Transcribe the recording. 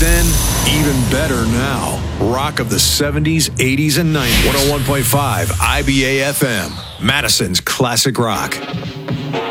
then, even better now. Rock of the 70s, 80s, and 90s. 101.5 IBA FM, Madison's Classic Rock.